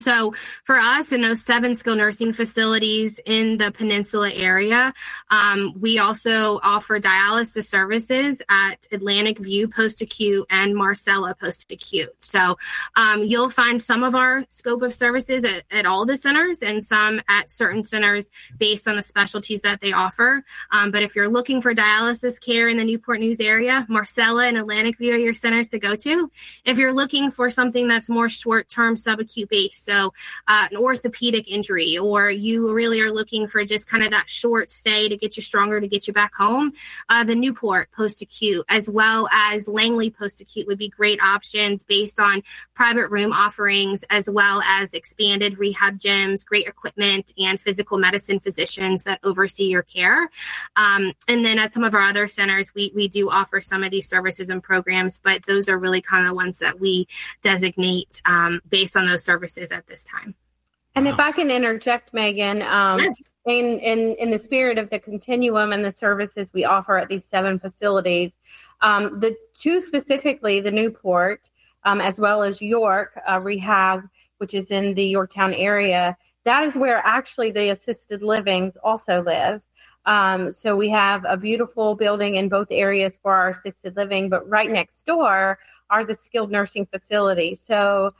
So for us in those 7 skilled nursing facilities in the Peninsula area, we also offer dialysis services at Atlantic View Post-Acute and Marcella Post-Acute. So you'll find some of our scope of services at all the centers and some at certain centers based on the specialties that they offer. But if you're looking for dialysis care in the Newport News area, Marcella and Atlantic View are your centers to go to. If you're looking for something that's more short-term subacute based, so an orthopedic injury, or you really are looking for just kind of that short stay to get you stronger, to get you back home, the Newport post-acute as well as Langley post-acute would be great options based on private room offerings as well as expanded rehab gyms, great equipment, and physical medicine physicians that oversee your care. And then at some of our other centers, we do offer some of these services and programs, but those are really kind of the ones that we designate based on those services at this time. And if I can interject, Megan, yes. in the spirit of the continuum and the services we offer at these 7 facilities, the 2 specifically, the Newport, as well as York Rehab, which is in the Yorktown area, that is where actually the assisted livings also live. So we have a beautiful building in both areas for our assisted living, but right next door are the skilled nursing facilities. So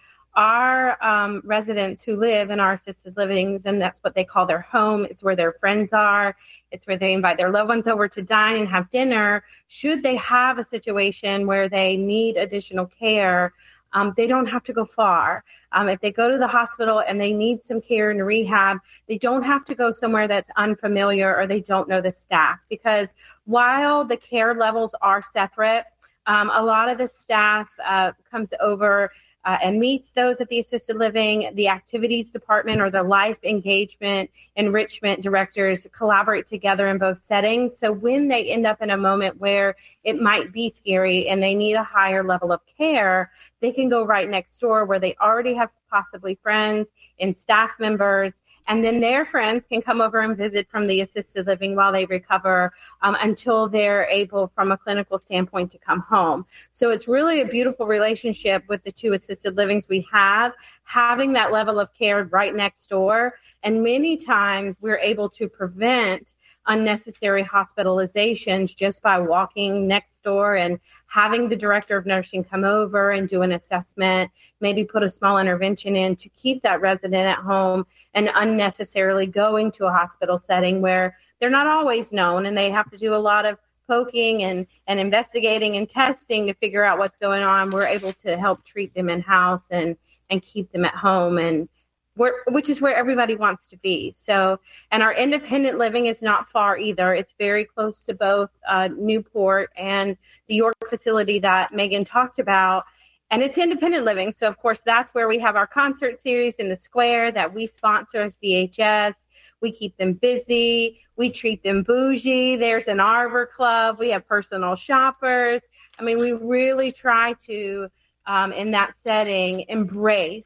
our residents who live in our assisted livings, and that's what they call their home. It's where their friends are. It's where they invite their loved ones over to dine and have dinner. Should they have a situation where they need additional care, they don't have to go far. If they go to the hospital and they need some care and rehab, they don't have to go somewhere that's unfamiliar or they don't know the staff. Because while the care levels are separate, a lot of the staff comes over and meets those at the assisted living. The activities department or the life engagement enrichment directors collaborate together in both settings. So when they end up in a moment where it might be scary and they need a higher level of care, they can go right next door where they already have possibly friends and staff members. And then their friends can come over and visit from the assisted living while they recover until they're able, from a clinical standpoint, to come home. So it's really a beautiful relationship with the 2 assisted livings we have, having that level of care right next door. And many times we're able to prevent unnecessary hospitalizations just by walking next door and having the director of nursing come over and do an assessment, maybe put a small intervention in to keep that resident at home and unnecessarily going to a hospital setting where they're not always known and they have to do a lot of poking and investigating and testing to figure out what's going on. We're able to help treat them in-house and keep them at home, and which is where everybody wants to be. So, and our independent living is not far either. It's very close to both Newport and the York facility that Megan talked about. And it's independent living. So, of course, that's where we have our concert series in the square that we sponsor as VHS. We keep them busy. We treat them bougie. There's an Arbor Club. We have personal shoppers. I mean, we really try to, in that setting, embrace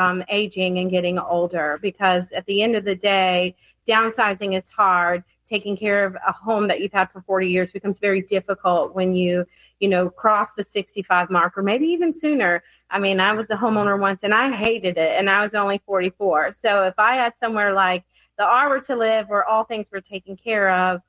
aging and getting older, because at the end of the day, downsizing is hard. Taking care of a home that you've had for 40 years becomes very difficult when you cross the 65 mark or maybe even sooner. I mean, I was a homeowner once and I hated it, and I was only 44. So if I had somewhere like the Arbor to live where all things were taken care of,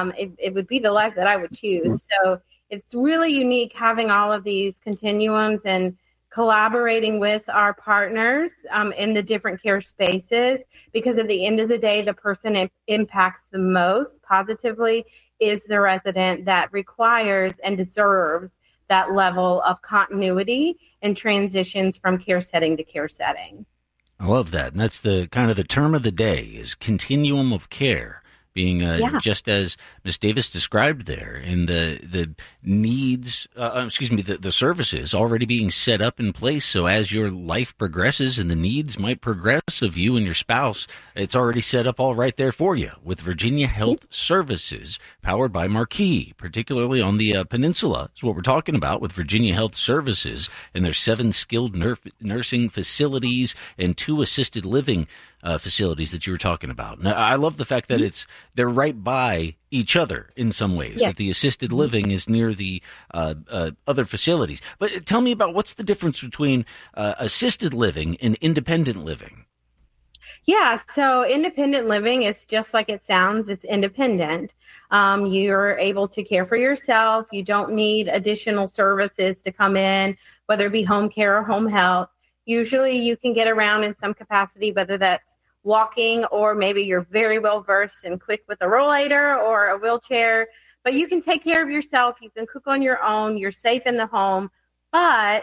it would be the life that I would choose. So it's really unique having all of these continuums and collaborating with our partners in the different care spaces, because at the end of the day, the person it impacts the most positively is the resident that requires and deserves that level of continuity and transitions from care setting to care setting. I love that. And that's the kind of the term of the day, is continuum of care, being just as Ms. Davis described there, and the needs, the services already being set up in place. So as your life progresses and the needs might progress of you and your spouse, it's already set up all right there for you with Virginia Health Services, powered by Marquis, particularly on the peninsula. Is what we're talking about with Virginia Health Services and their 7 skilled nursing facilities and 2 assisted living facilities that you were talking about. Now, I love the fact that they're right by each other in some ways, that the assisted living is near the other facilities. But tell me about what's the difference between assisted living and independent living? Yeah, so independent living is just like it sounds. It's independent. You're able to care for yourself. You don't need additional services to come in, whether it be home care or home health. Usually you can get around in some capacity, whether that's walking or maybe you're very well versed and quick with a rollator or a wheelchair, but you can take care of yourself. You can cook on your own. You're safe in the home. But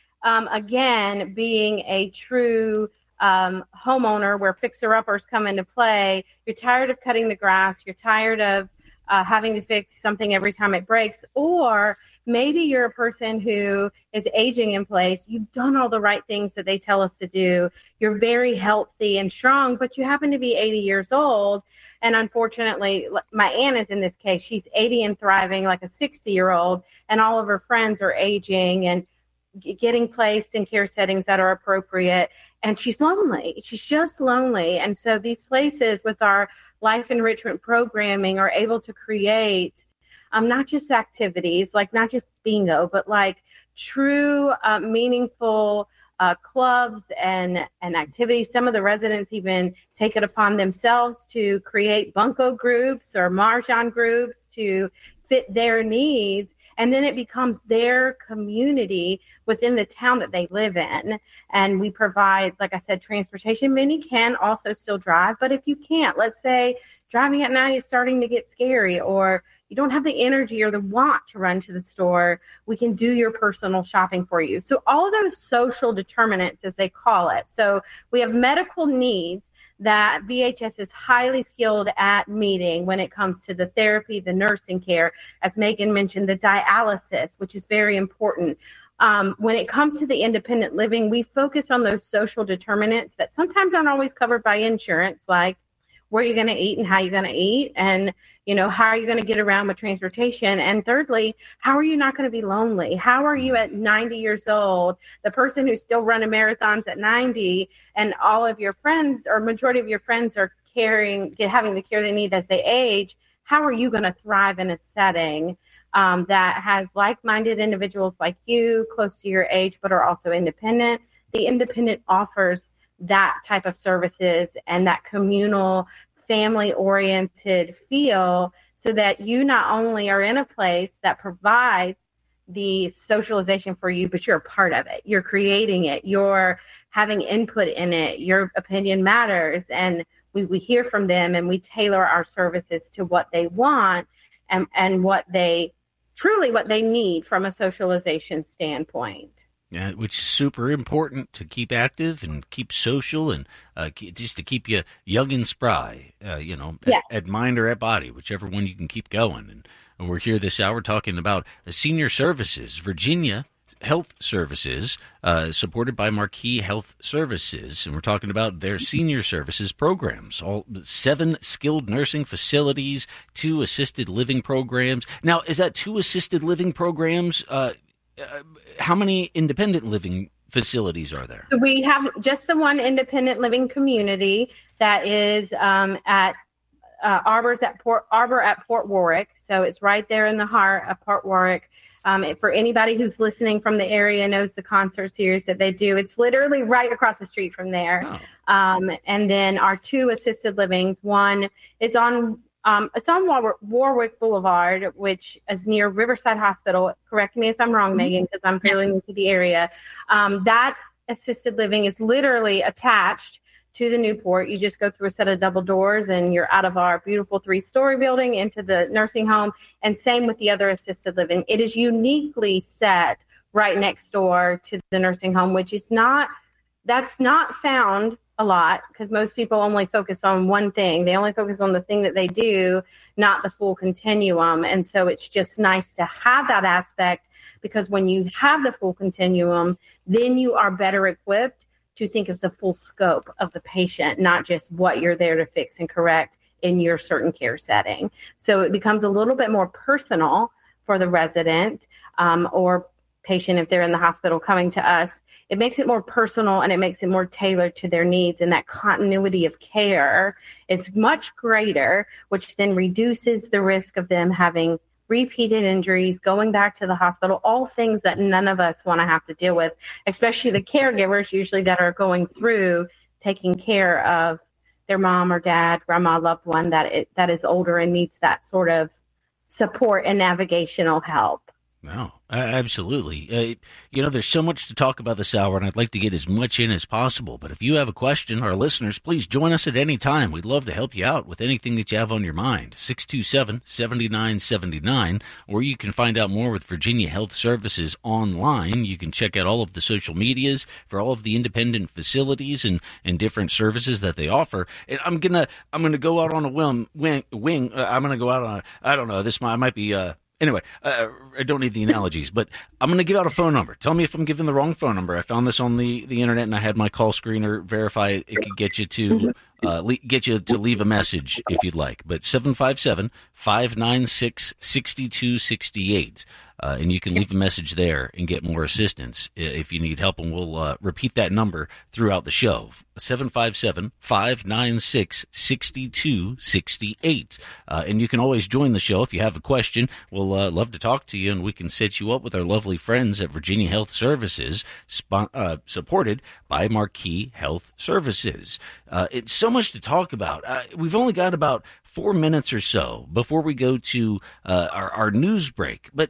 again, being a true homeowner where fixer-uppers come into play, you're tired of cutting the grass, you're tired of having to fix something every time it breaks, or maybe you're a person who is aging in place. You've done all the right things that they tell us to do. You're very healthy and strong, but you happen to be 80 years old. And unfortunately, my aunt is in this case. She's 80 and thriving like a 60-year-old, and all of her friends are aging and getting placed in care settings that are appropriate. And she's lonely. She's just lonely. And so these places with our life enrichment programming are able to create not just activities, like not just bingo, but like true meaningful clubs and activities. Some of the residents even take it upon themselves to create bunco groups or mahjong groups to fit their needs. And then it becomes their community within the town that they live in. And we provide, like I said, transportation. Many can also still drive, but if you can't, let's say driving at night is starting to get scary, or you don't have the energy or the want to run to the store, we can do your personal shopping for you. So all of those social determinants, as they call it. So we have medical needs that VHS is highly skilled at meeting when it comes to the therapy, the nursing care, as Megan mentioned, the dialysis, which is very important. When it comes to the independent living, we focus on those social determinants that sometimes aren't always covered by insurance, like where you're going to eat and how you're going to eat, and how are you going to get around with transportation? And thirdly, how are you not going to be lonely? How are you at 90 years old, the person who's still running marathons at 90, and all of your friends or majority of your friends are having the care they need as they age? How are you going to thrive in a setting that has like-minded individuals like you, close to your age, but are also independent? The independent offers that type of services and that communal, family-oriented feel, so that you not only are in a place that provides the socialization for you, but you're a part of it. You're creating it. You're having input in it. Your opinion matters. And we hear from them, and we tailor our services to what they want and what they need from a socialization standpoint. Yeah, which is super important to keep active and keep social and just to keep you young and spry, at mind or at body, whichever one you can keep going. And we're here this hour talking about senior services, Virginia Health Services, supported by Marquis Health Services. And we're talking about their senior services programs, all 7 skilled nursing facilities, 2 assisted living programs. Now, is that 2 assisted living programs? How many independent living facilities are there? So we have just the one independent living community that is at Arbor at Port Warwick. So it's right there in the heart of Port Warwick. For anybody who's listening from the area knows the concert series that they do, it's literally right across the street from there. Oh. And then our 2 assisted livings, one is on Warwick Boulevard, which is near Riverside Hospital. Correct me if I'm wrong, Megan, because I'm fairly new to the area. That assisted living is literally attached to the Newport. You just go through a set of double doors and you're out of our beautiful 3-story building into the nursing home. And same with the other assisted living. It is uniquely set right next door to the nursing home, which is that's not found a lot, because most people only focus on one thing. They only focus on the thing that they do, not the full continuum. And so it's just nice to have that aspect, because when you have the full continuum, then you are better equipped to think of the full scope of the patient, not just what you're there to fix and correct in your certain care setting. So it becomes a little bit more personal for the resident or patient if they're in the hospital coming to us. it makes it more personal and it makes it more tailored to their needs. And that continuity of care is much greater, which then reduces the risk of them having repeated injuries, going back to the hospital, all things that none of us want to have to deal with, especially the caregivers usually that are going through taking care of their mom or dad, grandma, loved one that is older and needs that sort of support and navigational help. No, absolutely. There's so much to talk about this hour, and I'd like to get as much in as possible. But if you have a question, our listeners, please join us at any time. We'd love to help you out with anything that you have on your mind. 627-7979, or you can find out more with Virginia Health Services online. You can check out all of the social medias for all of the independent facilities and different services that they offer. And I'm gonna go out on a wing. I'm gonna go out on I don't know. I might be. Anyway, I don't need the analogies, but I'm going to give out a phone number. Tell me if I'm giving the wrong phone number. I found this on the internet, and I had my call screener verify it could get you to leave a message if you'd like. But 757-596-6268. And you can leave a message there and get more assistance if you need help. And we'll repeat that number throughout the show, 757-596-6268. And you can always join the show if you have a question. We'll love to talk to you, and we can set you up with our lovely friends at Virginia Health Services, supported by Marquis Health Services. It's so much to talk about. We've only got about 4 minutes or so before we go to our news break. But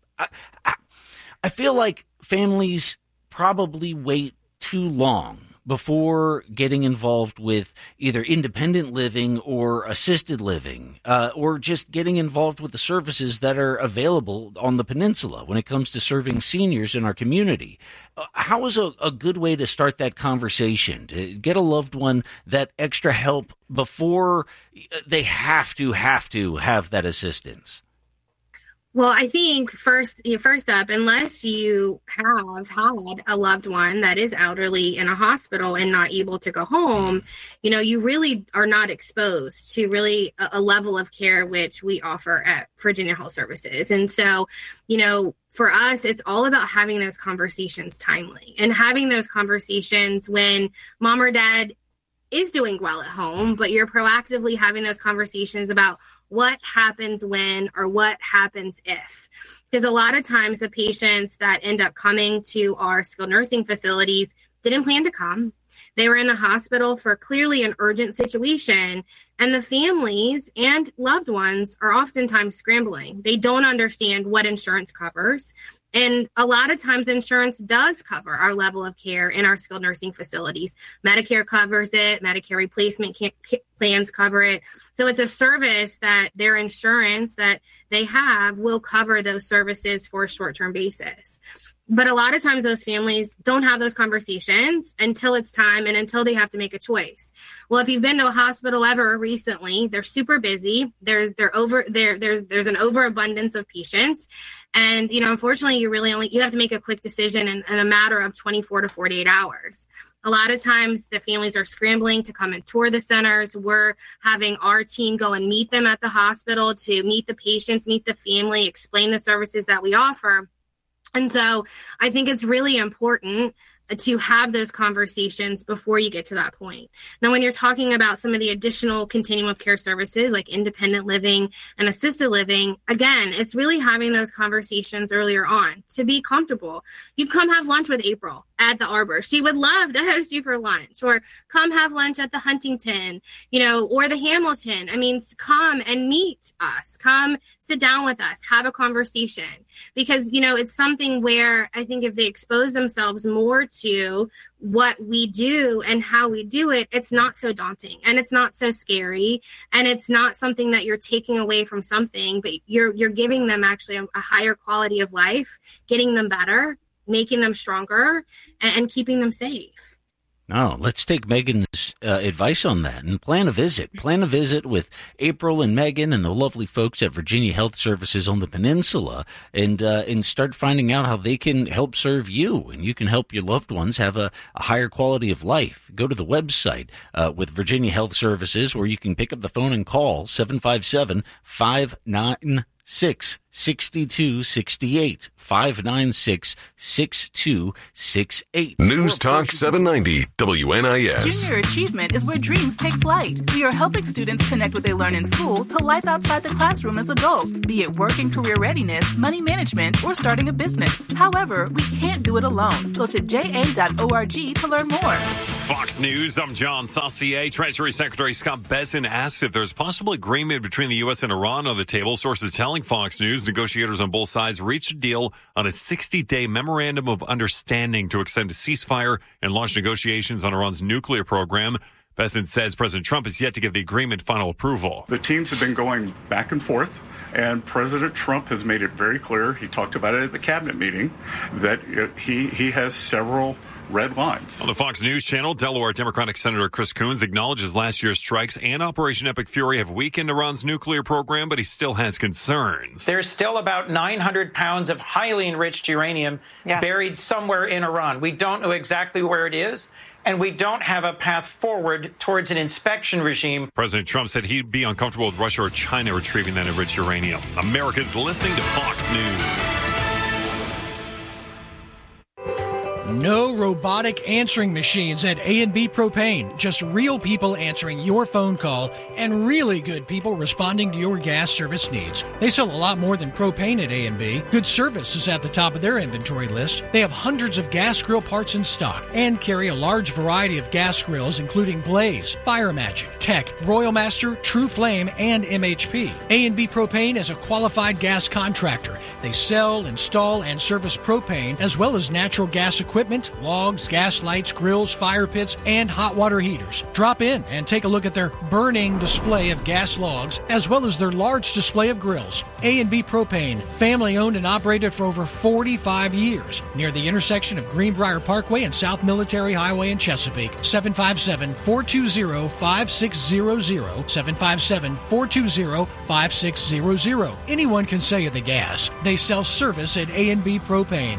I feel like families probably wait too long before getting involved with either independent living or assisted living, or just getting involved with the services that are available on the peninsula when it comes to serving seniors in our community. How is a good way to start that conversation, to get a loved one that extra help before they have to have that assistance? Well, I think first up, unless you have had a loved one that is elderly in a hospital and not able to go home, you really are not exposed to really a level of care which we offer at Virginia Health Services. And so, for us, it's all about having those conversations timely and having those conversations when mom or dad is doing well at home, but you're proactively having those conversations about what happens when or what happens if. Because a lot of times the patients that end up coming to our skilled nursing facilities didn't plan to come. They were in the hospital for clearly an urgent situation, and the families and loved ones are oftentimes scrambling. They don't understand what insurance covers. And a lot of times insurance does cover our level of care in our skilled nursing facilities. Medicare covers it. Medicare replacement plans cover it. So it's a service that their insurance that they have will cover those services for a short-term basis. But a lot of times those families don't have those conversations until it's time and until they have to make a choice. Well, if you've been to a hospital ever recently, they're super busy. There's an overabundance of patients. And, unfortunately, you have to make a quick decision in a matter of 24 to 48 hours. A lot of times the families are scrambling to come and tour the centers. We're having our team go and meet them at the hospital to meet the patients, meet the family, explain the services that we offer. And so I think it's really important to have those conversations before you get to that point. Now, when you're talking about some of the additional continuum of care services like independent living and assisted living, again, it's really having those conversations earlier on to be comfortable. You come have lunch with April at the Arbor. She would love to host you for lunch, or come have lunch at the Huntington, or the Hamilton. I mean, come and meet us. Come sit down with us, have a conversation, because, it's something where I think if they expose themselves more to what we do and how we do it, it's not so daunting and it's not so scary, and it's not something that you're taking away from something, but you're giving them actually a higher quality of life, getting them better, making them stronger, and keeping them safe. No, let's take Megan's advice on that and plan a visit. Plan a visit with April and Megan and the lovely folks at Virginia Health Services on the peninsula, and start finding out how they can help serve you, and you can help your loved ones have a higher quality of life. Go to the website with Virginia Health Services, or you can pick up the phone and call 757-596-6268. 596-6268. 596-6268. News Talk 790 WNIS. Junior Achievement is where dreams take flight. We are helping students connect what they learn in school to life outside the classroom as adults, be it work and career readiness, money management, or starting a business. However, we can't do it alone. Go to ja.org to learn more. Fox News, I'm John Saucier. Treasury Secretary Scott Bessent asked if there's possible agreement between the U.S. and Iran on the table. Sources telling Fox News negotiators on both sides reached a deal on a 60-day memorandum of understanding to extend a ceasefire and launch negotiations on Iran's nuclear program. Bessent says President Trump has yet to give the agreement final approval. The teams have been going back and forth, and President Trump has made it very clear, he talked about it at the cabinet meeting, that he has several red lines. On the Fox News channel, Delaware Democratic Senator Chris Coons acknowledges last year's strikes and Operation Epic Fury have weakened Iran's nuclear program, but he still has concerns. There's still about 900 pounds of highly enriched uranium buried somewhere in Iran. We don't know exactly where it is, and we don't have a path forward towards an inspection regime. President Trump said he'd be uncomfortable with Russia or China retrieving that enriched uranium. America's listening to Fox News. No robotic answering machines at A&B Propane. Just real people answering your phone call and really good people responding to your gas service needs. They sell a lot more than propane at A&B. Good service is at the top of their inventory list. They have hundreds of gas grill parts in stock and carry a large variety of gas grills including Blaze, Fire Magic, Tech, Royal Master, True Flame, and MHP. A&B Propane is a qualified gas contractor. They sell, install, and service propane as well as natural gas equipment, logs, gas lights, grills, fire pits, and hot water heaters. Drop in and take a look at their burning display of gas logs as well as their large display of grills. A&B Propane, family owned and operated for over 45 years, near the intersection of Greenbrier Parkway and South Military Highway in Chesapeake. 757-420-5600. 757-420-5600. Anyone can sell you the gas. They sell service at A&B Propane.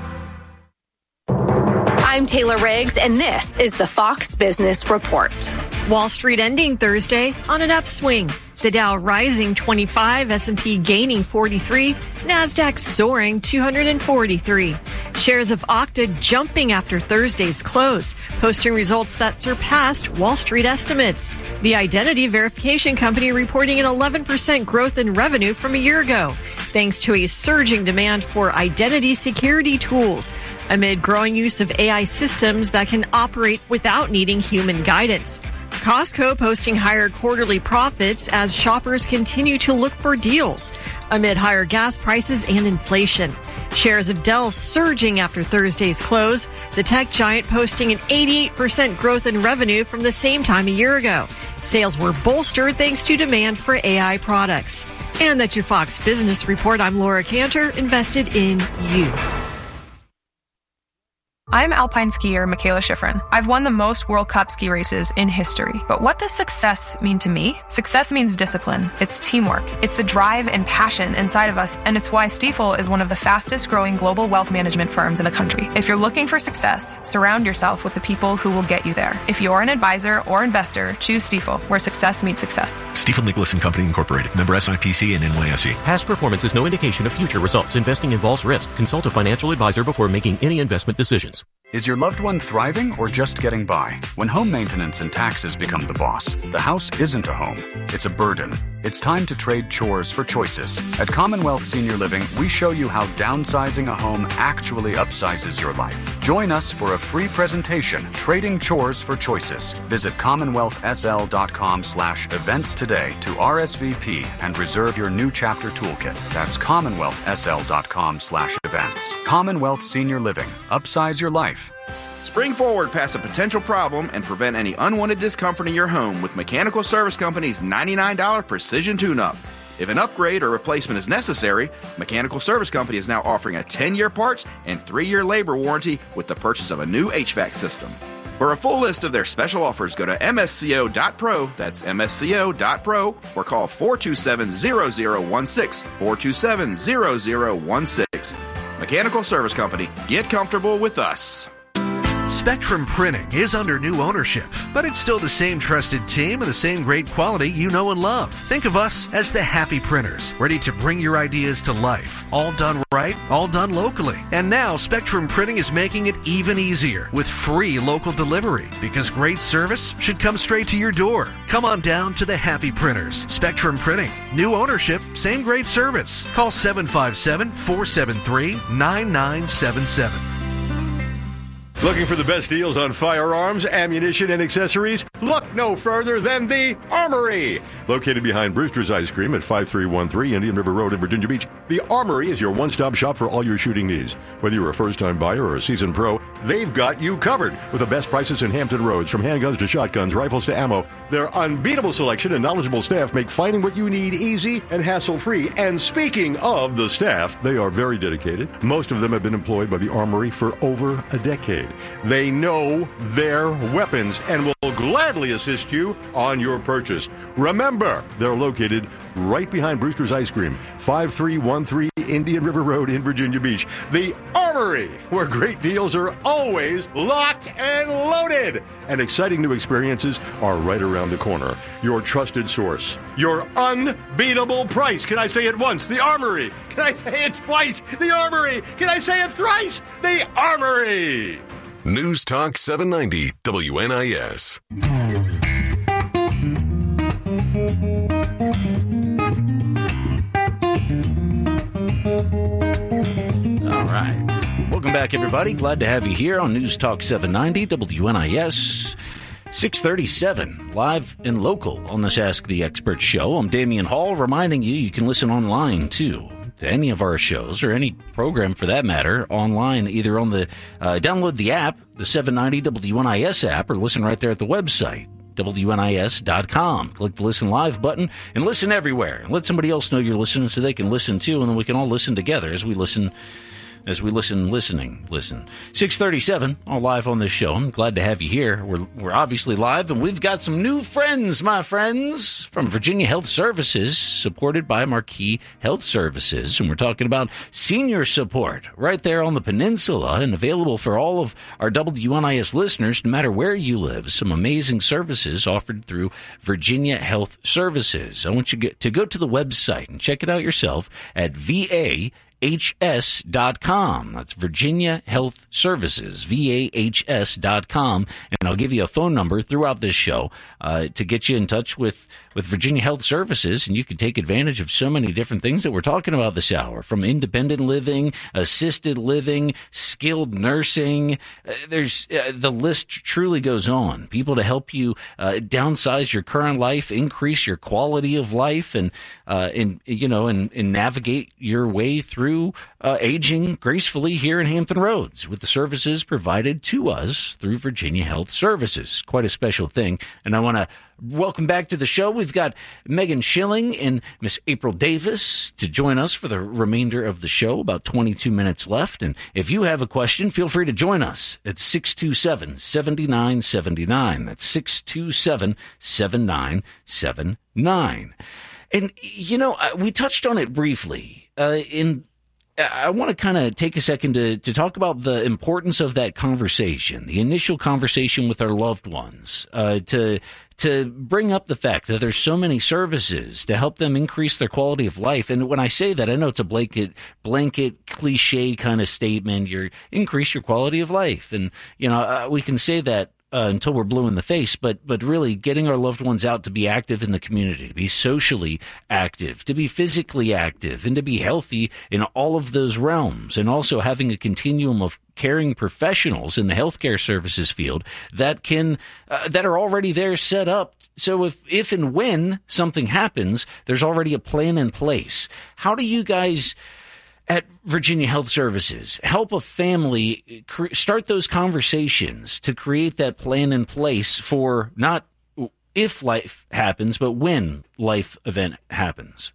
I'm Taylor Riggs, and this is the Fox Business Report. Wall Street ending Thursday on an upswing. The Dow rising 25, S&P gaining 43, NASDAQ soaring 243. Shares of Okta jumping after Thursday's close, posting results that surpassed Wall Street estimates. The identity verification company reporting an 11% growth in revenue from a year ago, thanks to a surging demand for identity security tools, amid growing use of AI systems that can operate without needing human guidance. Costco posting higher quarterly profits as shoppers continue to look for deals amid higher gas prices and inflation. Shares of Dell surging after Thursday's close, the tech giant posting an 88% growth in revenue from the same time a year ago. Sales were bolstered thanks to demand for AI products. And that's your Fox Business Report. I'm Laura Cantor, invested in you. I'm alpine skier Michaela Schifrin. I've won the most World Cup ski races in history. But what does success mean to me? Success means discipline. It's teamwork. It's the drive and passion inside of us, and it's why Stifel is one of the fastest growing global wealth management firms in the country. If you're looking for success, surround yourself with the people who will get you there. If you're an advisor or investor, choose Stifel, where success meets success. Stifel Nicholas & Company Incorporated. Member SIPC and NYSE. Past performance is no indication of future results. Investing involves risk. Consult a financial advisor before making any investment decisions. Is your loved one thriving or just getting by? When home maintenance and taxes become the boss, the house isn't a home, it's a burden. It's time to trade chores for choices. At Commonwealth Senior Living, we show you how downsizing a home actually upsizes your life. Join us for a free presentation, Trading Chores for Choices. Visit CommonwealthSL.com/events today to RSVP and reserve your new chapter toolkit. That's CommonwealthSL.com/events. Commonwealth Senior Living. Upsize your life. Spring forward past a potential problem and prevent any unwanted discomfort in your home with Mechanical Service Company's $99 Precision Tune-Up. If an upgrade or replacement is necessary, Mechanical Service Company is now offering a 10-year parts and 3-year labor warranty with the purchase of a new HVAC system. For a full list of their special offers, go to msco.pro, that's msco.pro, or call 427-0016, 427-0016. Mechanical Service Company, get comfortable with us. Spectrum Printing is under new ownership, but it's still the same trusted team and the same great quality you know and love. Think of us as the Happy Printers, ready to bring your ideas to life. All done right, all done locally. And now Spectrum Printing is making it even easier with free local delivery, because great service should come straight to your door. Come on down to the Happy Printers. Spectrum Printing. New ownership, same great service. Call 757-473-9977. Looking for the best deals on firearms, ammunition, and accessories? Look no further than the Armory. Located behind Brewster's Ice Cream at 5313 Indian River Road in Virginia Beach, the Armory is your one-stop shop for all your shooting needs. Whether you're a first-time buyer or a seasoned pro, they've got you covered with the best prices in Hampton Roads. From handguns to shotguns, rifles to ammo, their unbeatable selection and knowledgeable staff make finding what you need easy and hassle-free. And speaking of the staff, they are very dedicated. Most of them have been employed by the Armory for over a decade. They know their weapons and will gladly assist you on your purchase. Remember, they're located right behind Brewster's Ice Cream, 5313 Indian River Road in Virginia Beach. The Armory, where great deals are always locked and loaded. And exciting new experiences are right around the corner. Your trusted source. Your unbeatable price. Can I say it once? The Armory. Can I say it twice? The Armory. Can I say it thrice? The Armory. News Talk 790 WNIS. All right. Welcome back, everybody. Glad to have you here on News Talk 790 WNIS. 637, live and local on this Ask the Expert show. I'm Damian Hall, reminding you can listen online, too, to any of our shows, or any program for that matter, online, either on the, download the app, the 790 WNIS app, or listen right there at the website, WNIS.com. Click the Listen Live button and listen everywhere. And let somebody else know you're listening so they can listen, too, and then we can all listen together as we listen. Listen. 637, all live on this show. I'm glad to have you here. We're obviously live, and we've got some new friends, my friends, from Virginia Health Services, supported by Marquis Health Services. And we're talking about senior support right there on the peninsula, and available for all of our WNIS listeners, no matter where you live. Some amazing services offered through Virginia Health Services. I want you to go to the website and check it out yourself at VAHS.com. That's Virginia Health Services, VAHS.com. And I'll give you a phone number throughout this show to get you in touch with Virginia Health Services, and you can take advantage of so many different things that we're talking about this hour, from independent living, assisted living, skilled nursing. There's the list truly goes on. People to help you downsize your current life, increase your quality of life, and navigate your way through aging gracefully here in Hampton Roads with the services provided to us through Virginia Health Services. Quite a special thing. And I want to welcome back to the show. We've got Megan Schilling and Miss April Davis to join us for the remainder of the show. About 22 minutes left. And if you have a question, feel free to join us at 627-7979. That's 627-7979. And, we touched on it briefly I want to kind of take a second to talk about the importance of that conversation, the initial conversation with our loved ones, to bring up the fact that there's so many services to help them increase their quality of life. And when I say that, I know it's a blanket cliche kind of statement. Increase your quality of life. And, we can say that until we're blue in the face, but really getting our loved ones out to be active in the community, to be socially active, to be physically active, and to be healthy in all of those realms, and also having a continuum of caring professionals in the healthcare services field that are already there set up. So if and when something happens, there's already a plan in place. How do you guys at Virginia Health Services help a family start those conversations to create that plan in place for not if life happens, but when life event happens?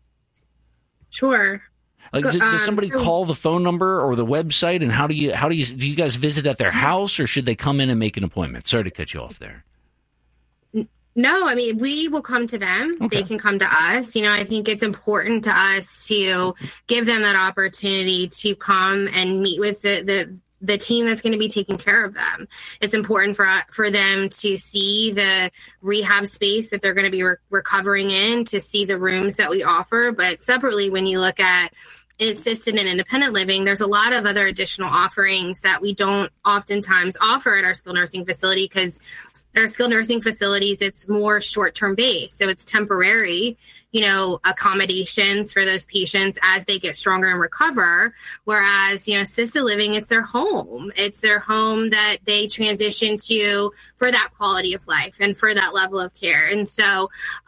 Sure. Does somebody call the phone number or the website, and do you guys visit at their house, or should they come in and make an appointment? Sorry to cut you off there. No, I mean, we will come to them. Okay. They can come to us. I think it's important to us to give them that opportunity to come and meet with the the team that's going to be taking care of them. It's important for them to see the rehab space that they're going to be recovering in, to see the rooms that we offer. But separately, when you look at assisted and independent living, there's a lot of other additional offerings that we don't oftentimes offer at our skilled nursing facility, because our skilled nursing facilities, it's more short-term based. So it's temporary, accommodations for those patients as they get stronger and recover. Whereas, assisted living, it's their home. It's their home that they transition to for that quality of life and for that level of care. And so,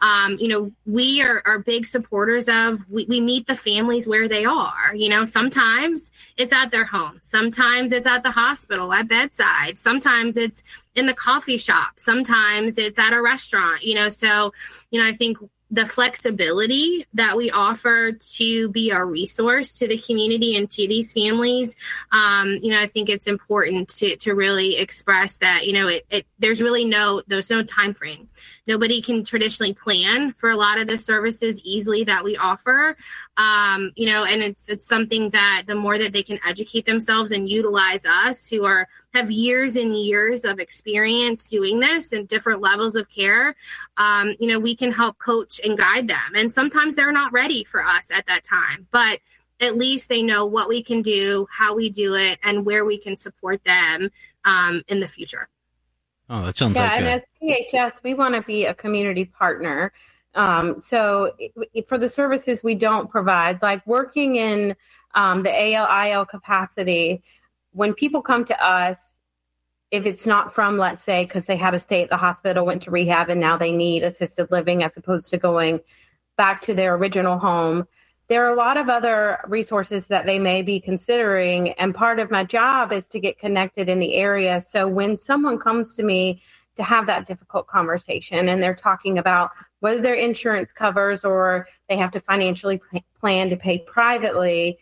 we are big supporters of, we meet the families where they are. Sometimes it's at their home. Sometimes it's at the hospital, at bedside. Sometimes it's in the coffee shop. Sometimes it's at a restaurant, so, I think the flexibility that we offer to be a resource to the community and to these families, I think it's important to really express that, there's no time frame. Nobody can traditionally plan for a lot of the services easily that we offer, and it's something that the more that they can educate themselves and utilize us, who have years and years of experience doing this and different levels of care, we can help coach and guide them. And sometimes they're not ready for us at that time, but at least they know what we can do, how we do it, and where we can support them in the future. Oh, that sounds like and as PHS, we want to be a community partner. So for the services we don't provide, like working in the AL-IL capacity, when people come to us, if it's not from, let's say, because they had to stay at the hospital, went to rehab, and now they need assisted living as opposed to going back to their original home, there are a lot of other resources that they may be considering. And part of my job is to get connected in the area. So when someone comes to me to have that difficult conversation and they're talking about whether their insurance covers or they have to financially plan to pay privately,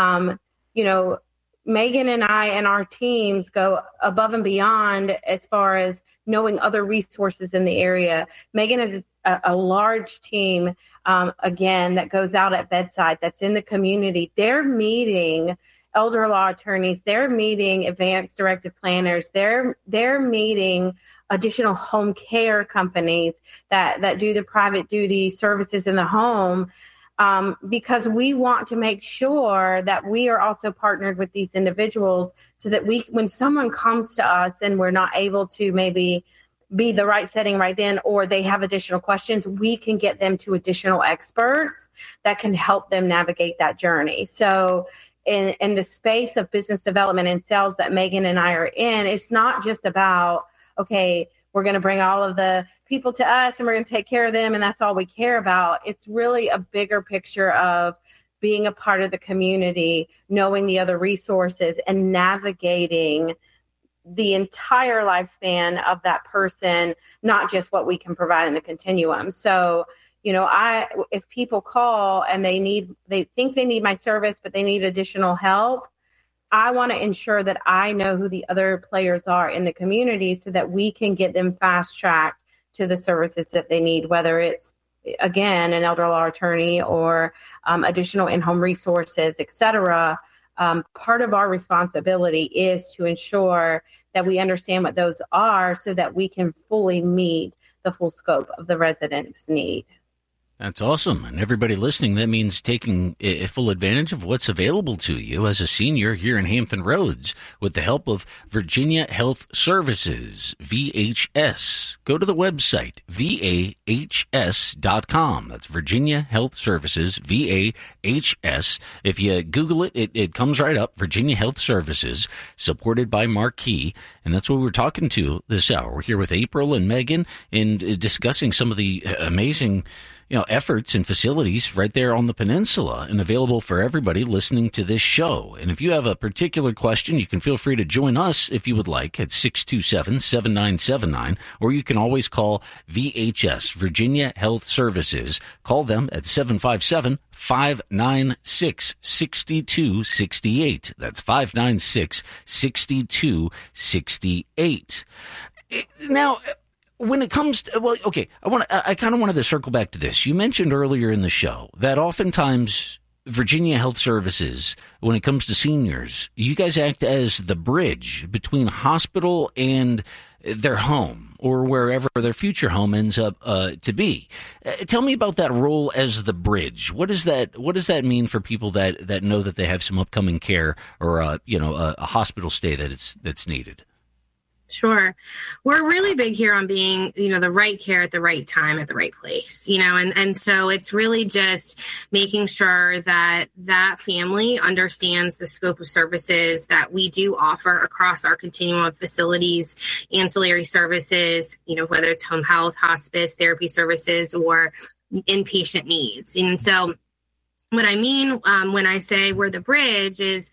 Megan and I and our teams go above and beyond as far as knowing other resources in the area. Megan is a large team, again, that goes out at bedside, that's in the community. They're meeting elder law attorneys. They're meeting advanced directive planners. They're meeting additional home care companies that do the private duty services in the home. Because we want to make sure that we are also partnered with these individuals so that when someone comes to us and we're not able to maybe be the right setting right then, or they have additional questions, we can get them to additional experts that can help them navigate that journey. So in the space of business development and sales that Megan and I are in, it's not just about, okay, we're going to bring all of the people to us and we're going to take care of them and that's all we care about. It's really a bigger picture of being a part of the community, knowing the other resources, and navigating the entire lifespan of that person, not just what we can provide in the continuum. So, if people call and they think they need my service, but they need additional help, I want to ensure that I know who the other players are in the community so that we can get them fast-tracked to the services that they need, whether it's, again, an elder law attorney or additional in-home resources, et cetera. Part of our responsibility is to ensure that we understand what those are so that we can fully meet the full scope of the resident's need. That's awesome. And everybody listening, that means taking full advantage of what's available to you as a senior here in Hampton Roads with the help of Virginia Health Services, VHS. Go to the website, VAHS.com. That's Virginia Health Services, VAHS. If you Google it, it comes right up, Virginia Health Services, supported by Marquis. And that's what we're talking to this hour. We're here with April and Megan and discussing some of the amazing efforts and facilities right there on the peninsula and available for everybody listening to this show. And if you have a particular question, you can feel free to join us if you would like at 627-7979, or you can always call VHS, Virginia Health Services. Call them at 757-596-6268. That's 596-6268. Now, when it comes to, I kind of wanted to circle back to this. You mentioned earlier in the show that oftentimes Virginia Health Services, when it comes to seniors, you guys act as the bridge between hospital and their home or wherever their future home ends up to be. Tell me about that role as the bridge. What does that mean for people that know that they have some upcoming care or a hospital stay that's needed? Sure. We're really big here on being, the right care at the right time at the right place, and so it's really just making sure that that family understands the scope of services that we do offer across our continuum of facilities, ancillary services, whether it's home health, hospice, therapy services, or inpatient needs. And so what I mean when I say we're the bridge is,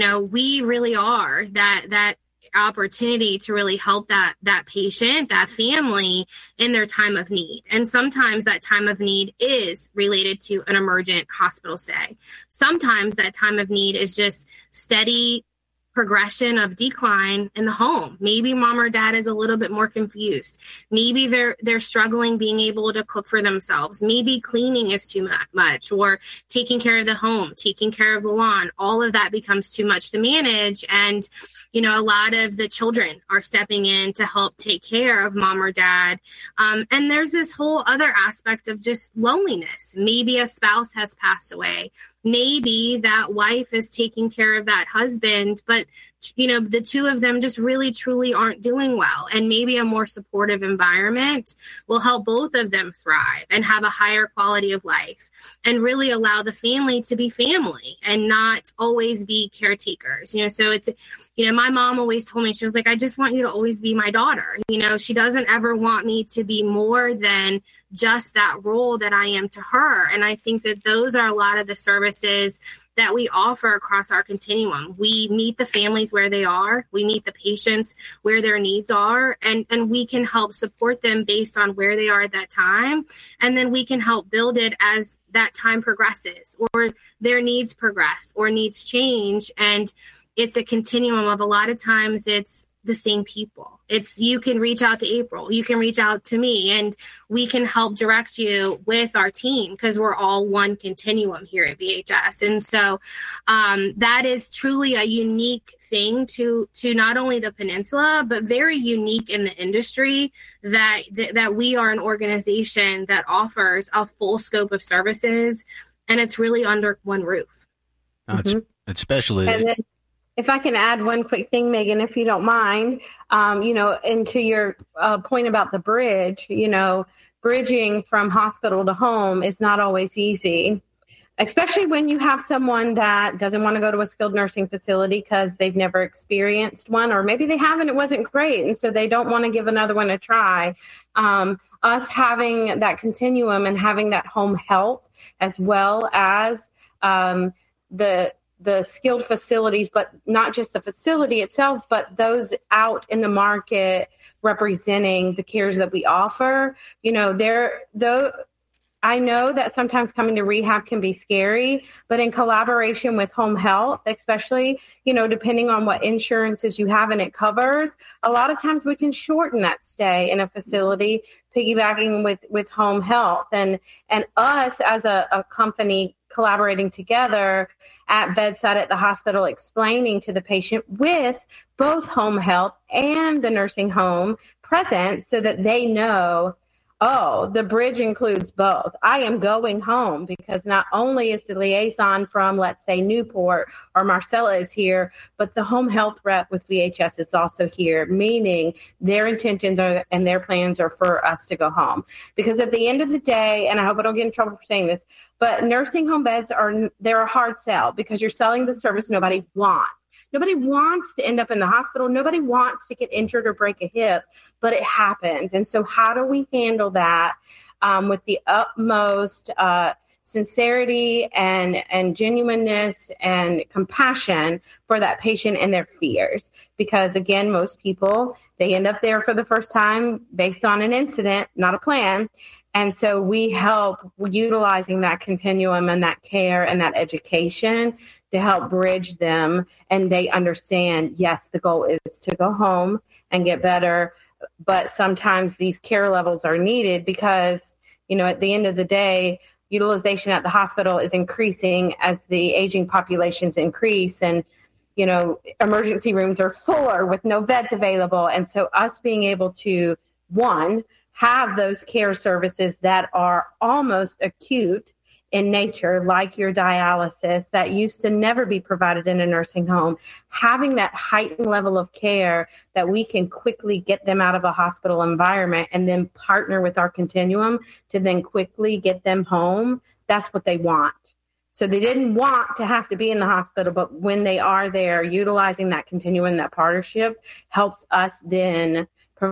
we really are that opportunity to really help that patient, that family in their time of need. And sometimes that time of need is related to an emergent hospital stay. Sometimes that time of need is just steady progression of decline in the home. Maybe mom or dad is a little bit more confused. Maybe they're struggling being able to cook for themselves. Maybe cleaning is too much, or taking care of the home, taking care of the lawn. All of that becomes too much to manage. And, a lot of the children are stepping in to help take care of mom or dad. And there's this whole other aspect of just loneliness. Maybe a spouse has passed away. Maybe that wife is taking care of that husband, but, the two of them just really, truly aren't doing well. And maybe a more supportive environment will help both of them thrive and have a higher quality of life and really allow the family to be family and not always be caretakers. So it's, my mom always told me, she was like, I just want you to always be my daughter. She doesn't ever want me to be more than just that role that I am to her. And I think that those are a lot of the services that we offer across our continuum. We meet the families where they are. We meet the patients where their needs are, and we can help support them based on where they are at that time. And then we can help build it as that time progresses or their needs progress or needs change. And it's a continuum of, a lot of times it's the same people. It's, you can reach out to April, you can reach out to me, and we can help direct you with our team because we're all one continuum here at VHS. And so that is truly a unique thing to not only the peninsula, but very unique in the industry that we are an organization that offers a full scope of services, and it's really under one roof. Especially. And then, if I can add one quick thing, Megan, if you don't mind, and to your point about the bridge, bridging from hospital to home is not always easy, especially when you have someone that doesn't want to go to a skilled nursing facility because they've never experienced one, or maybe they haven't, it wasn't great, and so they don't want to give another one a try. Us having that continuum and having that home health as well as the skilled facilities, but not just the facility itself, but those out in the market representing the cares that we offer. I know that sometimes coming to rehab can be scary, but in collaboration with home health, especially, depending on what insurances you have and it covers, a lot of times we can shorten that stay in a facility, piggybacking with home health and us as a company collaborating together at bedside at the hospital, explaining to the patient with both home health and the nursing home present so that they know, oh, the bridge includes both. I am going home because not only is the liaison from, let's say, Newport or Marcella is here, but the home health rep with VHS is also here, meaning their intentions are and their plans are for us to go home. Because at the end of the day, and I hope I don't get in trouble for saying this, but nursing home beds they're a hard sell because you're selling the service nobody wants. Nobody wants to end up in the hospital. Nobody wants to get injured or break a hip, but it happens. And so how do we handle that with the utmost sincerity and genuineness and compassion for that patient and their fears? Because again, most people, they end up there for the first time based on an incident, not a plan. And so we help utilizing that continuum and that care and that education to help bridge them. And they understand, yes, the goal is to go home and get better. But sometimes these care levels are needed because, at the end of the day, utilization at the hospital is increasing as the aging populations increase, and emergency rooms are fuller with no beds available. And so us being able to, one, have those care services that are almost acute in nature, like your dialysis that used to never be provided in a nursing home, having that heightened level of care that we can quickly get them out of a hospital environment and then partner with our continuum to then quickly get them home. That's what they want. So they didn't want to have to be in the hospital, but when they are there, utilizing that continuum, that partnership helps us then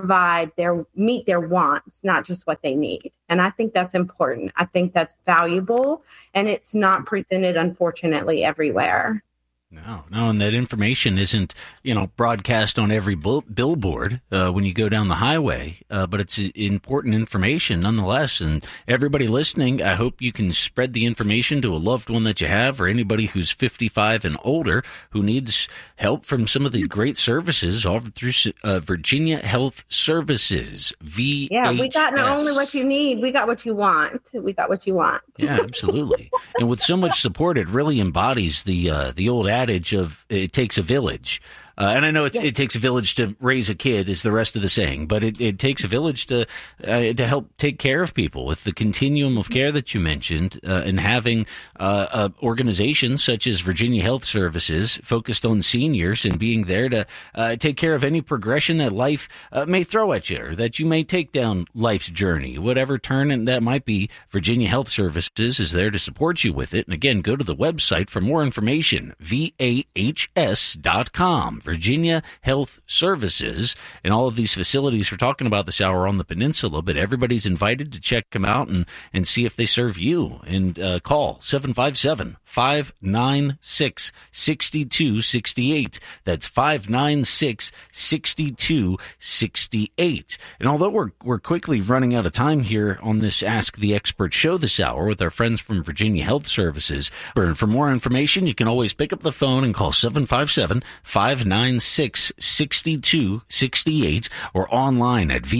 meet their wants, not just what they need. And I think that's important. I think that's valuable, and it's not presented, unfortunately, everywhere. No, and that information isn't, broadcast on every billboard when you go down the highway, but it's important information nonetheless. And everybody listening, I hope you can spread the information to a loved one that you have, or anybody who's 55 and older who needs help from some of the great services offered through Virginia Health Services, VHS. Yeah, we got not only what you need, we got what you want. We got what you want. Yeah, absolutely. And with so much support, it really embodies the old adage of it takes a village. And I know it takes a village to raise a kid is the rest of the saying, but it takes a village to help take care of people with the continuum of care that you mentioned, and having organizations such as Virginia Health Services focused on seniors and being there to take care of any progression that life may throw at you, or that you may take down life's journey, whatever turn that might be. Virginia Health Services is there to support you with it. And again, go to the website for more information, VAHS.com. Virginia Health Services, and all of these facilities we're talking about this hour on the peninsula, but everybody's invited to check them out and see if they serve you. And call 757-596-6268. That's 596-6268. And although we're quickly running out of time here on this Ask the Expert show this hour with our friends from Virginia Health Services, for more information, you can always pick up the phone and call 757-596-6268 or online at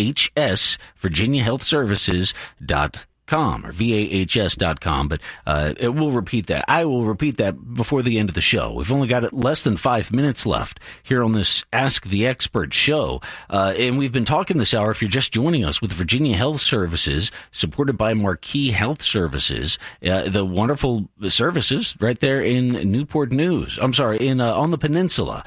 VAHSVirginiaHealthServices.com or VAHS.com, but we'll repeat that. I will repeat that before the end of the show. We've only got less than 5 minutes left here on this Ask the Expert show, and we've been talking this hour, if you're just joining us, with Virginia Health Services, supported by Marquis Health Services, the wonderful services right there in Newport News. I'm sorry, on the peninsula,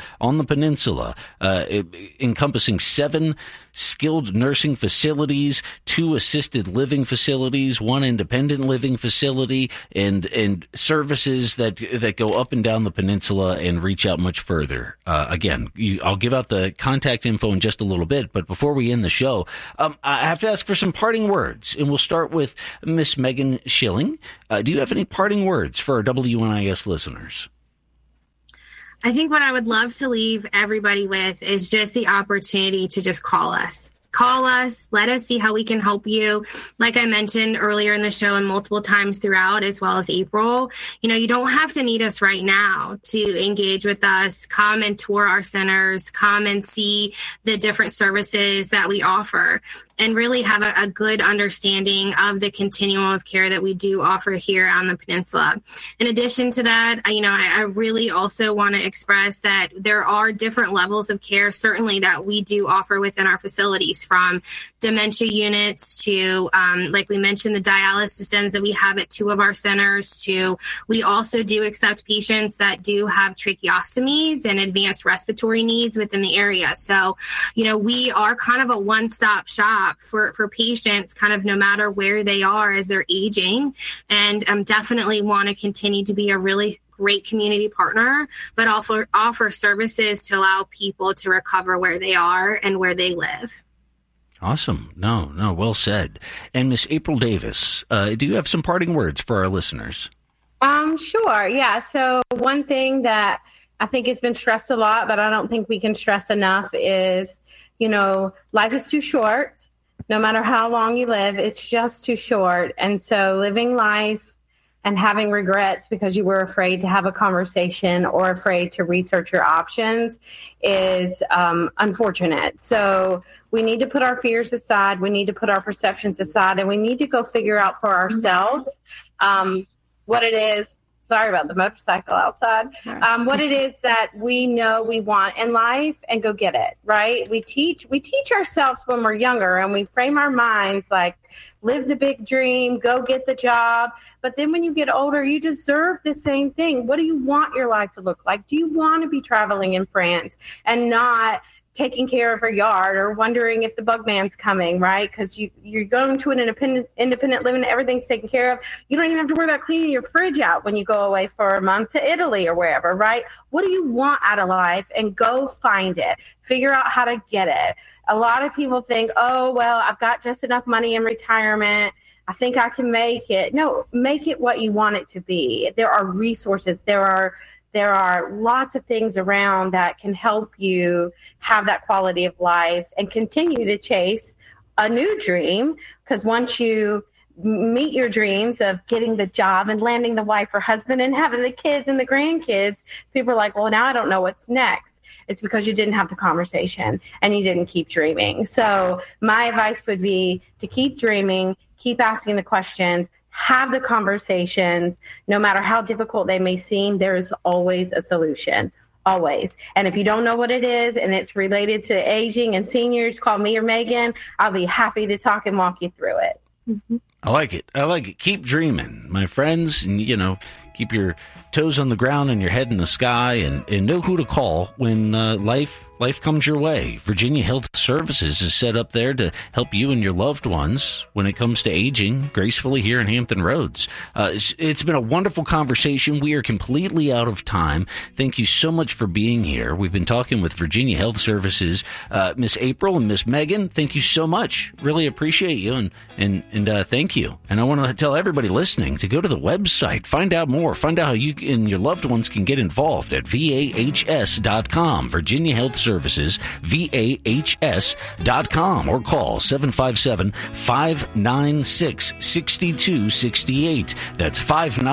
encompassing 7 skilled nursing facilities, 2 assisted living facilities, 1 independent living facility, and services that go up and down the peninsula and reach out much further. Again, I'll give out the contact info in just a little bit, but before we end the show, I have to ask for some parting words, and we'll start with Miss Megan Schilling. Do you have any parting words for our WNIS listeners? I think what I would love to leave everybody with is just the opportunity to just call us. Call us. Let us see how we can help you. Like I mentioned earlier in the show and multiple times throughout, as well as April, you don't have to need us right now to engage with us. Come and tour our centers. Come and see the different services that we offer, and really have a good understanding of the continuum of care that we do offer here on the peninsula. In addition to that, I really also want to express that there are different levels of care, certainly, that we do offer within our facilities, from dementia units to, like we mentioned, the dialysis dens that we have at 2 of our centers, to we also do accept patients that do have tracheostomies and advanced respiratory needs within the area. So, we are kind of a one-stop shop for patients, kind of no matter where they are as they're aging, and definitely want to continue to be a really great community partner, but offer services to allow people to recover where they are and where they live. Awesome. No, well said. And Miss April Davis, do you have some parting words for our listeners? Sure. Yeah. So one thing that I think has been stressed a lot, but I don't think we can stress enough is, life is too short. No matter how long you live, it's just too short. And so living life and having regrets because you were afraid to have a conversation or afraid to research your options is unfortunate. So we need to put our fears aside. We need to put our perceptions aside, and we need to go figure out for ourselves what it is. Sorry about the motorcycle outside. What it is that we know we want in life and go get it, right? We teach ourselves when we're younger, and we frame our minds like, live the big dream, go get the job. But then when you get older, you deserve the same thing. What do you want your life to look like? Do you want to be traveling in France and not taking care of her yard or wondering if the bug man's coming, right? Because you're going to an independent living, everything's taken care of. You don't even have to worry about cleaning your fridge out when you go away for a month to Italy or wherever, right? What do you want out of life? And go find it. Figure out how to get it. A lot of people think, oh, well, I've got just enough money in retirement. I think I can make it. No, make it what you want it to be. There are resources. There are lots of things around that can help you have that quality of life and continue to chase a new dream. Because once you meet your dreams of getting the job and landing the wife or husband and having the kids and the grandkids, people are like, well, now I don't know what's next. It's because you didn't have the conversation and you didn't keep dreaming. So my advice would be to keep dreaming, keep asking the questions, have the conversations. No matter how difficult they may seem, there is always a solution, always. And if you don't know what it is and it's related to aging and seniors, call me or Megan. I'll be happy to talk and walk you through it. Mm-hmm. I like it. Keep dreaming, my friends, and, keep your toes on the ground and your head in the sky, and know who to call when life comes your way. Virginia Health Services is set up there to help you and your loved ones when it comes to aging gracefully here in Hampton Roads. It's been a wonderful conversation. We are completely out of time. Thank you so much for being here. We've been talking with Virginia Health Services, Miss April and Miss Megan. Thank you so much. Really appreciate you, and thank you. And I want to tell everybody listening to go to the website, find out more, find out how you and your loved ones can get involved at VAHS.com, Virginia Health Services, VAHS.com, or call 757-596-6268. That's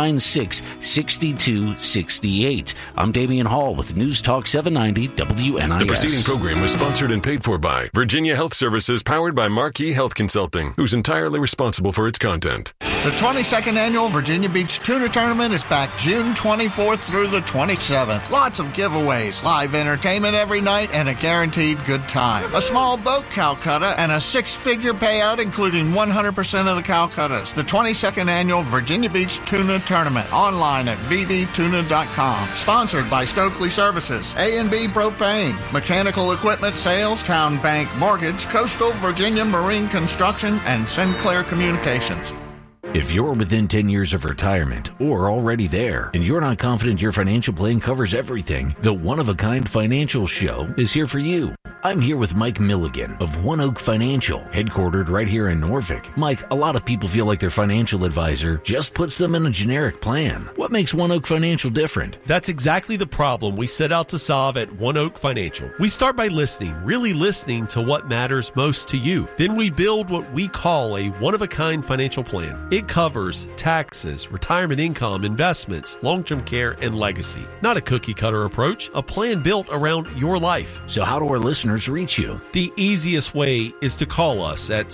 596-6268. I'm Damian Hall with News Talk 790 WNIS. The preceding program was sponsored and paid for by Virginia Health Services, powered by Marquee Health Consulting, who's entirely responsible for its content. The 22nd Annual Virginia Beach Tuna Tournament is back June 24th through the 27th. Lots of giveaways, live entertainment every night, and a guaranteed good time. A small boat Calcutta and a six-figure payout, including 100% of the Calcuttas. The 22nd Annual Virginia Beach Tuna Tournament, online at vbtuna.com. Sponsored by Stokely Services, A&B Propane, Mechanical Equipment Sales, Town Bank Mortgage, Coastal Virginia Marine Construction, and Sinclair Communications. If you're within 10 years of retirement or already there and you're not confident your financial plan covers everything, the One of a Kind Financial Show is here for you. I'm here with Mike Milligan of One Oak Financial, headquartered right here in Norfolk. Mike, a lot of people feel like their financial advisor just puts them in a generic plan. What makes One Oak Financial different? That's exactly the problem we set out to solve at One Oak Financial. We start by listening, really listening to what matters most to you. Then we build what we call a one-of-a-kind financial plan. It covers taxes, retirement income, investments, long-term care, and legacy. Not a cookie-cutter approach, a plan built around your life. So how do our listeners reach you? The easiest way is to call us at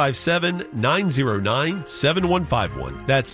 757-909-7151. That's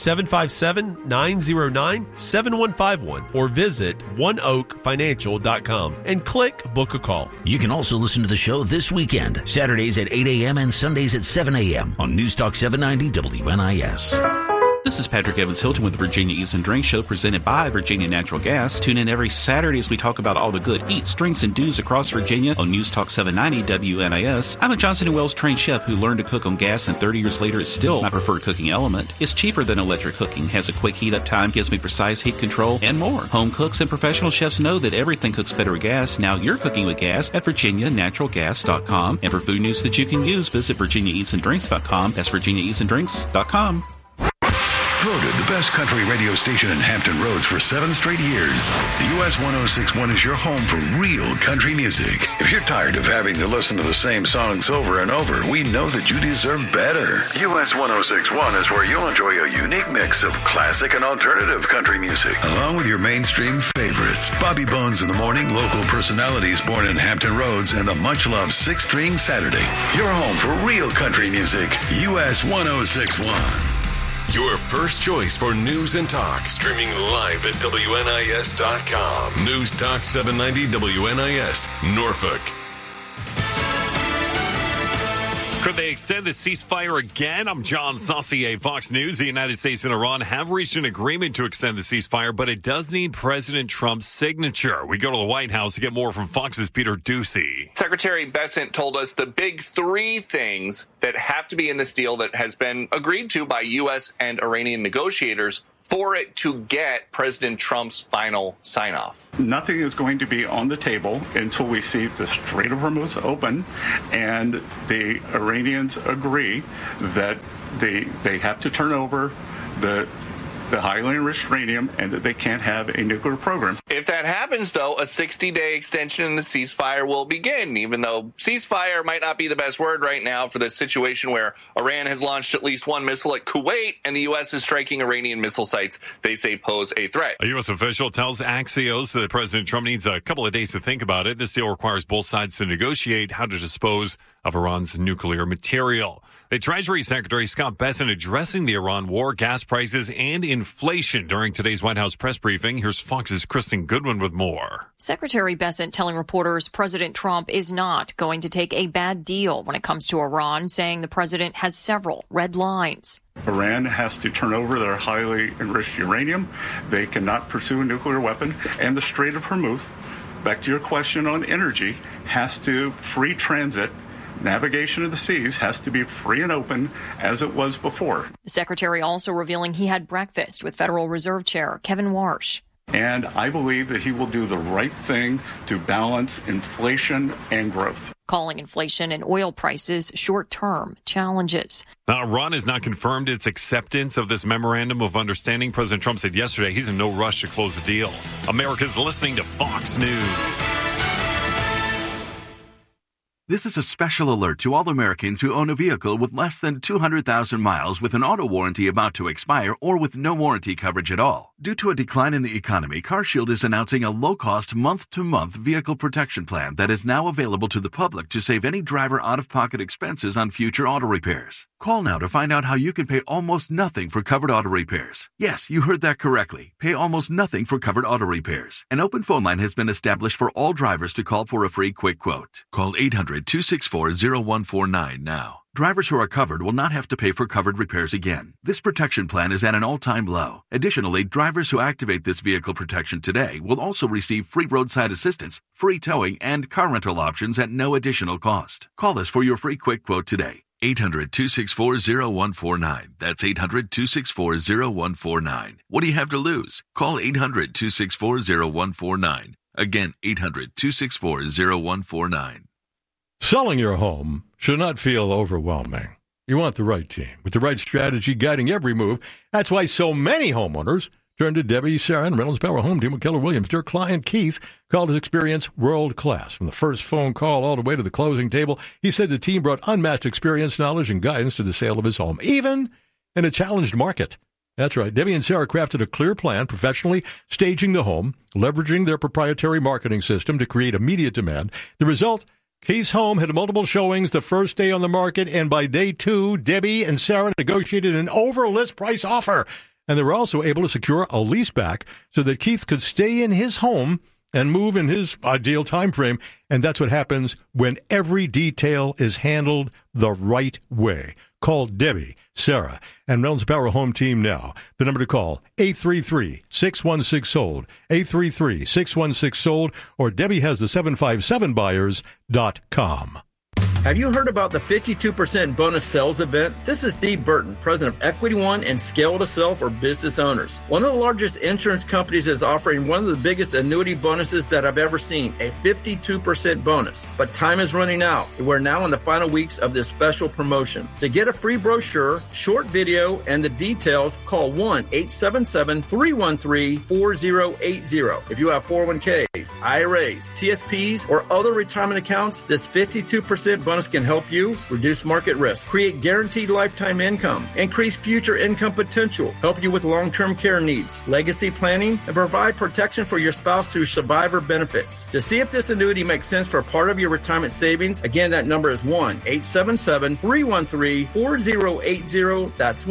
757-909-7151. Or visit oneoakfinancial.com and click Book a Call. You can also listen to the show this weekend, Saturdays at 8 a.m. and Sundays at 7 a.m. on News Talk 790 WNIS. This is Patrick Evans Hilton with the Virginia Eats and Drinks Show, presented by Virginia Natural Gas. Tune in every Saturday as we talk about all the good eats, drinks, and do's across Virginia on News Talk 790 WNIS. I'm a Johnson & Wales trained chef who learned to cook on gas, and 30 years later it's still my preferred cooking element. It's cheaper than electric cooking, has a quick heat up time, gives me precise heat control, and more. Home cooks and professional chefs know that everything cooks better with gas. Now you're cooking with gas at virginianaturalgas.com. And for food news that you can use, visit virginiaeatsanddrinks.com. That's virginiaeatsanddrinks.com. Voted the best country radio station in Hampton Roads for 7 straight years, the US 1061 is your home for real country music. If you're tired of having to listen to the same songs over and over, we know that you deserve better. US 1061 is where you'll enjoy a unique mix of classic and alternative country music, along with your mainstream favorites. Bobby Bones in the morning, local personalities born in Hampton Roads, and the much-loved 6-String Saturday. Your home for real country music, US 1061. Your first choice for news and talk. Streaming live at WNIS.com. News Talk 790 WNIS, Norfolk. Could they extend the ceasefire again? I'm John Saucier, Fox News. The United States and Iran have reached an agreement to extend the ceasefire, but it does need President Trump's signature. We go to the White House to get more from Fox's Peter Doocy. Secretary Bessent told us the big 3 things that have to be in this deal that has been agreed to by U.S. and Iranian negotiators for it to get President Trump's final sign-off. Nothing is going to be on the table until we see the Strait of Hormuz open and the Iranians agree that they have to turn over the highly enriched uranium and that they can't have a nuclear program. If that happens, though, a 60-day extension in the ceasefire will begin, even though ceasefire might not be the best word right now for this situation where Iran has launched at least 1 missile at Kuwait and the U.S. is striking Iranian missile sites they say pose a threat. A U.S. official tells Axios that President Trump needs a couple of days to think about it. This deal requires both sides to negotiate how to dispose of Iran's nuclear material. The Treasury Secretary Scott Bessent addressing the Iran war, gas prices, and inflation during today's White House press briefing. Here's Fox's Kristen Goodwin with more. Secretary Bessent telling reporters President Trump is not going to take a bad deal when it comes to Iran, saying the president has several red lines. Iran has to turn over their highly enriched uranium. They cannot pursue a nuclear weapon. And the Strait of Hormuz, back to your question on energy, has to free transit. Navigation of the seas has to be free and open as it was before. The secretary also revealing he had breakfast with Federal Reserve Chair Kevin Warsh. And I believe that he will do the right thing to balance inflation and growth. Calling inflation and oil prices short-term challenges. Now, Iran has not confirmed its acceptance of this memorandum of understanding. President Trump said yesterday he's in no rush to close the deal. America's listening to Fox News. This is a special alert to all Americans who own a vehicle with less than 200,000 miles with an auto warranty about to expire or with no warranty coverage at all. Due to a decline in the economy, CarShield is announcing a low-cost month-to-month vehicle protection plan that is now available to the public to save any driver out-of-pocket expenses on future auto repairs. Call now to find out how you can pay almost nothing for covered auto repairs. Yes, you heard that correctly. Pay almost nothing for covered auto repairs. An open phone line has been established for all drivers to call for a free quick quote. Call 800-264-0149 now. Drivers who are covered will not have to pay for covered repairs again. This protection plan is at an all-time low. Additionally, drivers who activate this vehicle protection today will also receive free roadside assistance, free towing, and car rental options at no additional cost. Call us for your free quick quote today. 800-264-0149. That's 800-264-0149. What do you have to lose? Call 800-264-0149. Again, 800-264-0149. Selling your home should not feel overwhelming. You want the right team with the right strategy guiding every move. That's why so many homeowners turn to Debbie, Sarah, and Reynolds Power Home Team with Keller Williams. Their client, Keith, called his experience world-class. From the first phone call all the way to the closing table, he said the team brought unmatched experience, knowledge, and guidance to the sale of his home, even in a challenged market. That's right. Debbie and Sarah crafted a clear plan, professionally staging the home, leveraging their proprietary marketing system to create immediate demand. The result, Keith's home had multiple showings the first day on the market, and by day 2, Debbie and Sarah negotiated an over-list price offer. And they were also able to secure a lease back so that Keith could stay in his home and move in his ideal time frame. And that's what happens when every detail is handled the right way. Call Debbie, Sarah, and Reynolds Power Home Team now. The number to call, 833-616-SOLD, 833-616-SOLD, or Debbie has the 757buyers.com. Have you heard about the 52% bonus sales event? This is Steve Burton, president of Equity One and Scale to Sell for business owners. One of the largest insurance companies is offering one of the biggest annuity bonuses that I've ever seen, a 52% bonus. But time is running out. We're now in the final weeks of this special promotion. To get a free brochure, short video, and the details, call 1-877-313-4080. If you have 401ks, IRAs, TSPs, or other retirement accounts, this 52% bonus can help you reduce market risk, create guaranteed lifetime income, increase future income potential, help you with long-term care needs, legacy planning, and provide protection for your spouse through survivor benefits. To see if this annuity makes sense for part of your retirement savings, again, that number is 1-877-313-4080. That's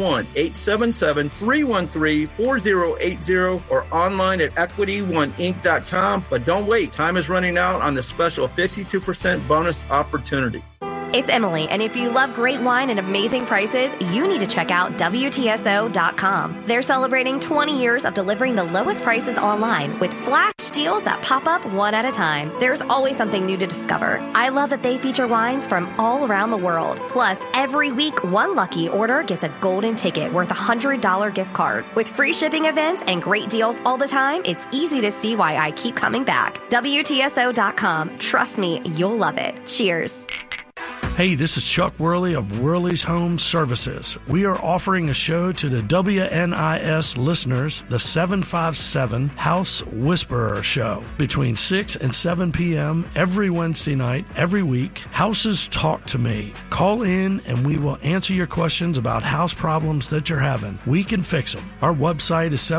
1-877-313-4080 or online at EquityOneInc.com. But don't wait. Time is running out on the special 52% bonus opportunity. It's Emily, and if you love great wine and amazing prices, you need to check out WTSO.com. They're celebrating 20 years of delivering the lowest prices online with flash deals that pop up one at a time. There's always something new to discover. I love that they feature wines from all around the world. Plus, every week, one lucky order gets a golden ticket worth a $100 gift card. With free shipping events and great deals all the time, it's easy to see why I keep coming back. WTSO.com. Trust me, you'll love it. Cheers. Hey, this is Chuck Worley of Worley's Home Services. We are offering a show to the WNIS listeners, the 757 House Whisperer Show, between 6 and 7 p.m. every Wednesday night, every week. Houses Talk to Me. Call in and we will answer your questions about house problems that you're having. We can fix them. Our website is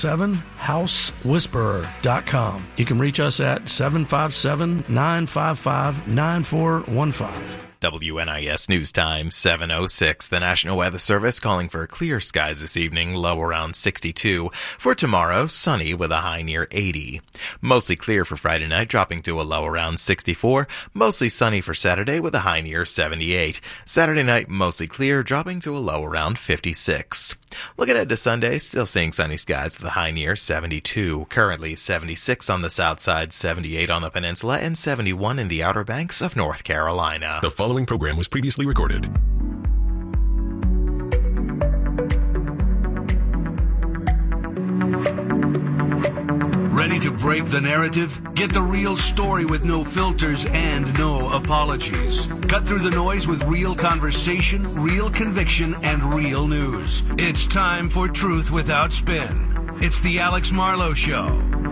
757housewhisperer.com. You can reach us at 757-955-9415. WNIS News Time, 7:06. The National Weather Service calling for clear skies this evening, low around 62. For tomorrow, sunny with a high near 80. Mostly clear for Friday night, dropping to a low around 64. Mostly sunny for Saturday with a high near 78. Saturday night, mostly clear, dropping to a low around 56. Looking ahead to Sunday, still seeing sunny skies with a high near 72. Currently 76 on the south side, 78 on the peninsula, and 71 in the Outer Banks of North Carolina. The following program was previously recorded. Ready to break the narrative? Get the real story with no filters and no apologies. Cut through the noise with real conversation, real conviction, and real news. It's time for Truth Without Spin. It's the Alex Marlowe Show.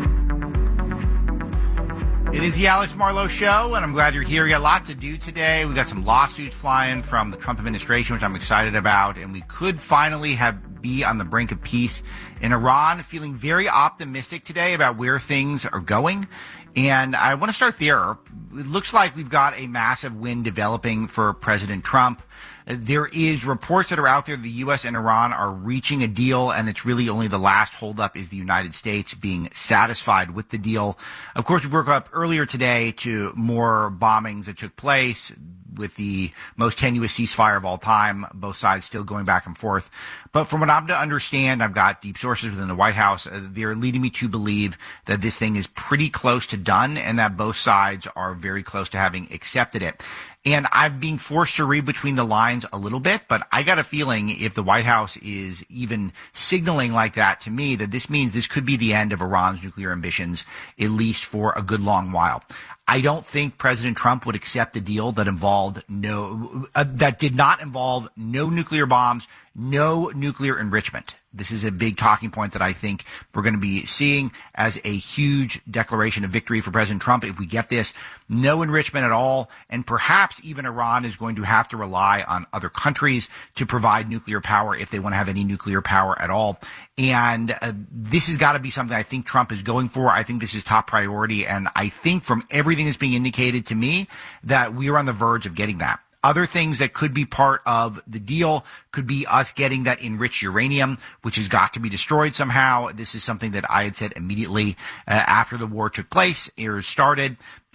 It is the Alex Marlowe Show, and I'm glad you're here. We got a lot to do today. We got some lawsuits flying from the Trump administration, which I'm excited about, and we could finally be on the brink of peace in Iran. Feeling very optimistic today about where things are going, and I want to start there. It looks like we've got a massive win developing for President Trump. There is reports that are out there the U.S. and Iran are reaching a deal, and it's really only the last holdup is the United States being satisfied with the deal. Of course, we woke up earlier today to more bombings that took place with the most tenuous ceasefire of all time, both sides still going back and forth. But from what I'm to understand, I've got deep sources within the White House. They're leading me to believe that this thing is pretty close to done and that both sides are very close to having accepted it. And I'm being forced to read between the lines a little bit, but I got a feeling if the White House is even signaling like that to me, that this means this could be the end of Iran's nuclear ambitions, at least for a good long while. I don't think President Trump would accept a deal that involved that did not involve no nuclear bombs, no nuclear enrichment. This is a big talking point that I think we're going to be seeing as a huge declaration of victory for President Trump. If we get this, no enrichment at all, and perhaps even Iran is going to have to rely on other countries to provide nuclear power if they want to have any nuclear power at all. And this has got to be something I think Trump is going for. I think this is top priority, and I think from everything that's being indicated to me that we are on the verge of getting that. Other things that could be part of the deal could be us getting that enriched uranium, which has got to be destroyed somehow. This is something that I had said immediately after the war took place or started.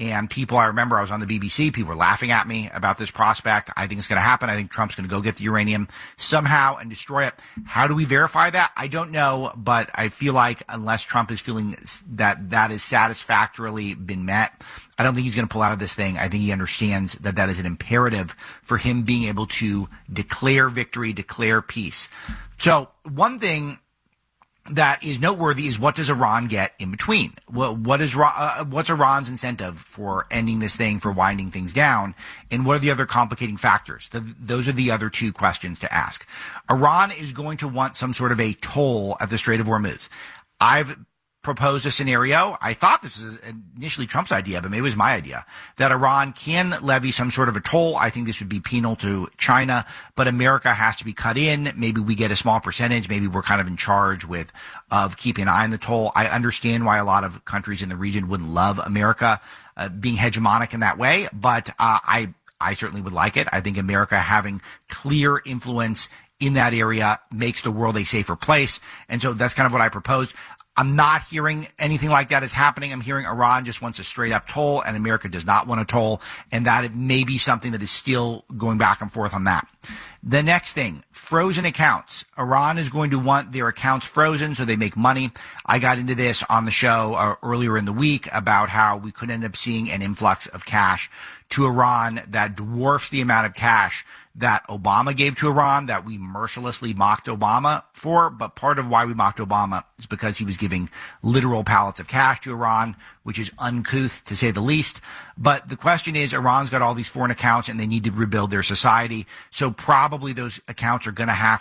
And people, I remember I was on the BBC, people were laughing at me about this prospect. I think it's going to happen. I think Trump's going to go get the uranium somehow and destroy it. How do we verify that? I don't know, but I feel like unless Trump is feeling that that is satisfactorily been met, I don't think he's going to pull out of this thing. I think he understands that that is an imperative for him being able to declare victory, declare peace. So one thing that is noteworthy is what does Iran get in between? What's Iran's incentive for ending this thing, for winding things down? And what are the other complicating factors? Those are the other two questions to ask. Iran is going to want some sort of a toll at the Strait of Hormuz. I've proposed a scenario. I thought this was initially Trump's idea, but maybe it was my idea, that Iran can levy some sort of a toll. I think this would be penal to China, but America has to be cut in. Maybe we get a small percentage. Maybe we're kind of in charge of keeping an eye on the toll. I understand why a lot of countries in the region wouldn't love America being hegemonic in that way, but I certainly would like it. I think America having clear influence in that area makes the world a safer place. And so that's kind of what I proposed. I'm not hearing anything like that is happening. I'm hearing Iran just wants a straight up toll and America does not want a toll, and that it may be something that is still going back and forth on that. The next thing, frozen accounts. Iran is going to want their accounts frozen so they make money. I got into this on the show earlier in the week about how we could end up seeing an influx of cash to Iran that dwarfs the amount of cash that Obama gave to Iran, that we mercilessly mocked Obama for. But part of why we mocked Obama is because he was giving literal pallets of cash to Iran, which is uncouth to say the least. But the question is, Iran's got all these foreign accounts and they need to rebuild their society. So probably those accounts are going to have